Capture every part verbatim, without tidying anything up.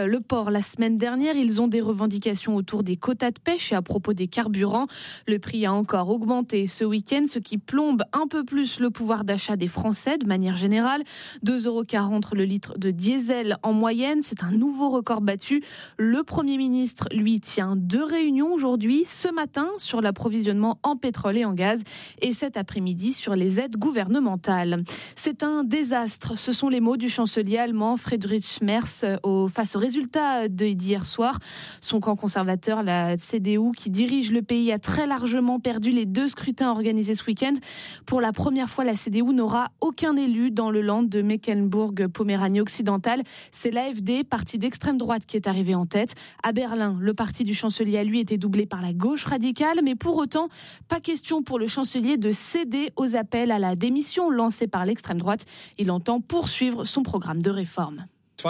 quitté le port la semaine dernière. Ils ont des revendications autour des quotas de pêche et à propos des carburants. Le prix a encore augmenté ce week-end, ce qui plombe un peu plus le pouvoir d'achat des Français de manière générale. deux euros quarante le litre de diesel en moyenne, c'est un nouveau record battu. Le Premier ministre, lui, tient deux réunions aujourd'hui, ce matin sur l'approvisionnement en pétrole et en gaz et cet après-midi sur les aides gouvernementales. C'est un désastre, ce sont les mots du chancelier allemand Friedrich Merz au, face aux résultats d'hier soir. Son camp conservateur, la C D U, qui dirige le pays, a très largement perdu les deux scrutins organisés ce week-end. Pour la première fois, la C D U n'aura aucun élu dans le land de Mecklembourg-Poméranie occidentale. C'est l'A F D, parti d'extrême droite, qui est arrivé en tête. À Berlin, le parti du chancelier a lui été doublé par la gauche radicale, mais pour autant, pas question pour le chancelier de céder aux appels à la démission lancés par l'extrême droite. Il entend poursuivre son programme de réforme.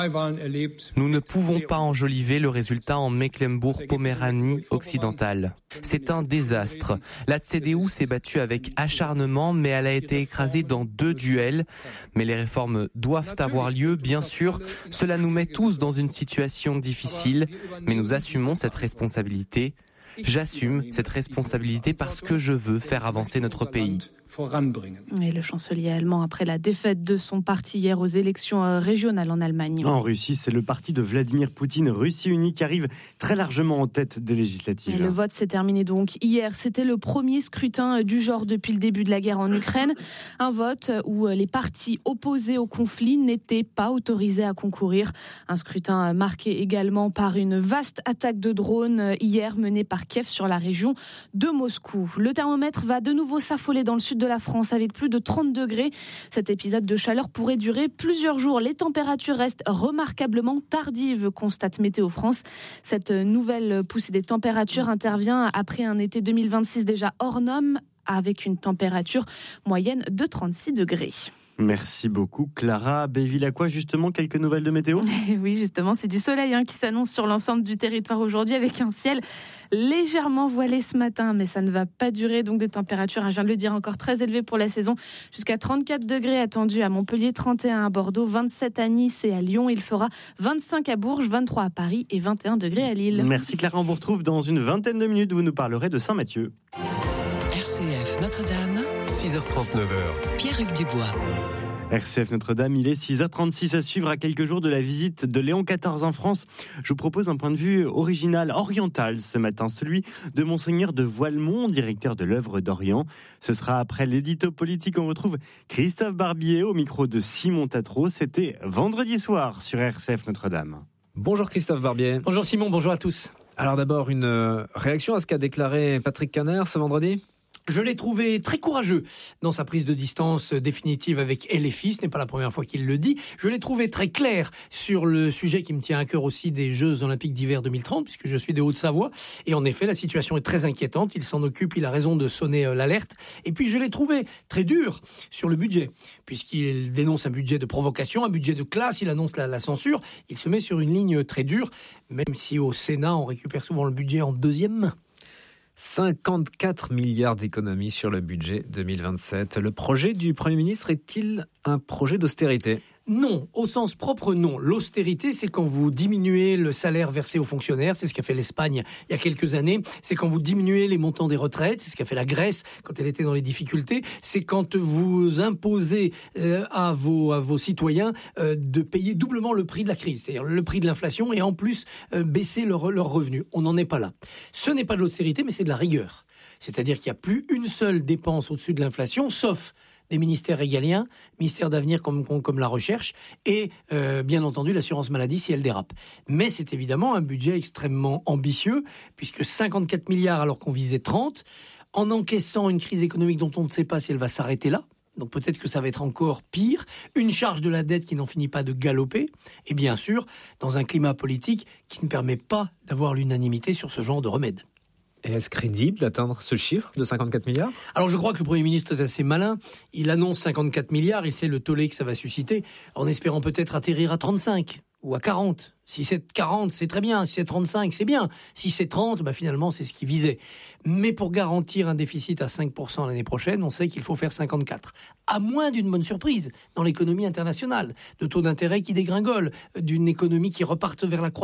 Nous ne pouvons pas enjoliver le résultat en Mecklembourg-Poméranie occidentale. C'est un désastre. La C D U s'est battue avec acharnement, mais elle a été écrasée dans deux duels. Mais les réformes doivent avoir lieu, bien sûr. Cela nous met tous dans une situation difficile, mais nous assumons cette responsabilité. J'assume cette responsabilité parce que je veux faire avancer notre pays. Et le chancelier allemand, après la défaite de son parti hier aux élections régionales en Allemagne. En Russie, c'est le parti de Vladimir Poutine, Russie Unie, qui arrive très largement en tête des législatives. Et le vote s'est terminé donc hier. C'était le premier scrutin du genre depuis le début de la guerre en Ukraine. Un vote où les partis opposés au conflit n'étaient pas autorisés à concourir. Un scrutin marqué également par une vaste attaque de drones hier menée par Kiev sur la région de Moscou. Le thermomètre va de nouveau s'affoler dans le sud de la France avec plus de trente degrés. Cet épisode de chaleur pourrait durer plusieurs jours. Les températures restent remarquablement tardives, constate Météo France. Cette nouvelle poussée des températures intervient après un été deux mille vingt-six déjà hors norme, avec une température moyenne de trente-six degrés. Merci beaucoup Clara. Béville-à-quoi justement, quelques nouvelles de météo ? Oui, justement, c'est du soleil hein, qui s'annonce sur l'ensemble du territoire aujourd'hui avec un ciel légèrement voilé ce matin, mais ça ne va pas durer. Donc des températures, je viens de le dire, encore très élevées pour la saison. Jusqu'à trente-quatre degrés attendus à Montpellier, trente et un à Bordeaux, vingt-sept à Nice et à Lyon. Il fera vingt-cinq à Bourges, vingt-trois à Paris et vingt et un degrés à Lille. Merci Clara, on vous retrouve dans une vingtaine de minutes. Vous nous parlerez de Saint-Mathieu. R C F Notre-Dame, six heures trente-neuf. Pierre-Hugues Dubois. R C F Notre-Dame, il est six heures trente-six à suivre à quelques jours de la visite de Léon quatorze en France. Je vous propose un point de vue original, oriental ce matin, celui de Monseigneur de Voilemont, directeur de l'œuvre d'Orient. Ce sera après l'édito politique. On retrouve Christophe Barbier au micro de Simon Tatro. C'était vendredi soir sur R C F Notre-Dame. Bonjour Christophe Barbier. Bonjour Simon, bonjour à tous. Alors d'abord, une réaction à ce qu'a déclaré Patrick Kanner ce vendredi ? Je l'ai trouvé très courageux dans sa prise de distance définitive avec L F I. Ce n'est pas la première fois qu'il le dit. Je l'ai trouvé très clair sur le sujet qui me tient à cœur aussi des Jeux Olympiques d'hiver deux mille trente, puisque je suis de Haute-Savoie. Et en effet, la situation est très inquiétante. Il s'en occupe, il a raison de sonner l'alerte. Et puis, je l'ai trouvé très dur sur le budget, puisqu'il dénonce un budget de provocation, un budget de classe. Il annonce la, la censure. Il se met sur une ligne très dure, même si au Sénat, on récupère souvent le budget en deuxième main. cinquante-quatre milliards d'économies sur le budget deux mille vingt-sept. Le projet du Premier ministre est-il un projet d'austérité ? Non, au sens propre, non. L'austérité, c'est quand vous diminuez le salaire versé aux fonctionnaires, c'est ce qu'a fait l'Espagne il y a quelques années, c'est quand vous diminuez les montants des retraites, c'est ce qu'a fait la Grèce quand elle était dans les difficultés, c'est quand vous imposez euh, à vos à vos citoyens euh, de payer doublement le prix de la crise, c'est-à-dire le prix de l'inflation et en plus euh, baisser leurs leur revenus. On n'en est pas là. Ce n'est pas de l'austérité, mais c'est de la rigueur. C'est-à-dire qu'il n'y a plus une seule dépense au-dessus de l'inflation, sauf des ministères régaliens, ministères d'avenir comme, comme, comme la recherche et euh, bien entendu l'assurance maladie si elle dérape. Mais c'est évidemment un budget extrêmement ambitieux puisque cinquante-quatre milliards alors qu'on visait trente, en encaissant une crise économique dont on ne sait pas si elle va s'arrêter là. Donc peut-être que ça va être encore pire, une charge de la dette qui n'en finit pas de galoper, et bien sûr, dans un climat politique qui ne permet pas d'avoir l'unanimité sur ce genre de remède. Et est-ce crédible d'atteindre ce chiffre de cinquante-quatre milliards ? Alors je crois que le Premier ministre est assez malin. Il annonce cinquante-quatre milliards, il sait le tollé que ça va susciter, en espérant peut-être atterrir à trente-cinq ou à quarante. Si c'est quarante, c'est très bien. Si c'est trente-cinq, c'est bien. Si c'est trente, bah finalement, c'est ce qu'il visait. Mais pour garantir un déficit à cinq pour cent l'année prochaine, on sait qu'il faut faire cinquante-quatre. À moins d'une bonne surprise dans l'économie internationale, de taux d'intérêt qui dégringolent, d'une économie qui reparte vers la croissance.